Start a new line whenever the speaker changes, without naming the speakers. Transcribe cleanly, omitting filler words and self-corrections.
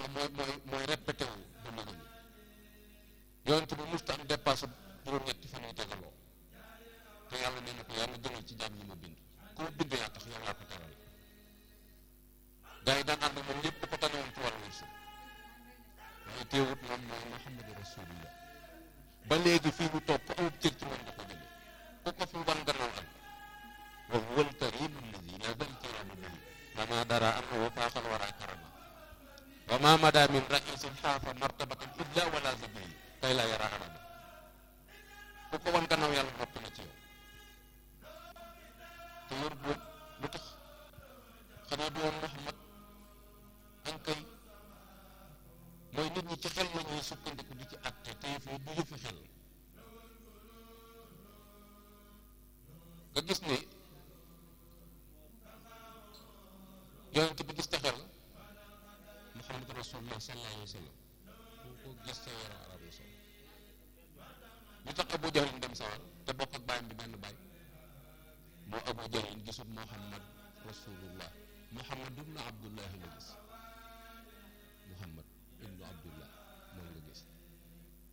mooy répété wu ba léegi nii yonent bi musta am dépasse juróom-ñetti fan yu tegaloo te yàlla nee na ko yàlla gënal ci jaam ñi ma bind ku ma bind yaa tax yàllaa ko teral gaa yi daan ànd moom ñëpp ko tanewoon ci wàllu wërsëg waaye teewut moom mooy Muhammadu Rasulullah ba léegi fii ñu toog ku amub cër ci moom da ko jëlee ku ko fi wan gannaaw am wa huwa al-karimu alladi la zal kiramu bihi lama dara annahu faaxal wara karama wa ma mada min raisin xaafa martabatan illa wala zabihi kay la yara arama ku ko wan gannaaw yàlla noppi na ci yow te yor boobu lu tax xanaa doon Muhammad an kay mooy nit ñi ci xel la ñuy sukkandiku di ci àtte te yëf yi du yëfi xel nga gis ne yonent bi gis te xel Muhammad Rasulullah sallallahu alayhi wa sallam ku ko gis te yara arab la sol lu tax Abu Jahlin dem sawar te bokk ak bàyyam bi benn baay moo Abu Jahlin gisul Muhammad Rasulullah Muhammad ibnu Abdullahi la gis Muhammad ibnu Abdullah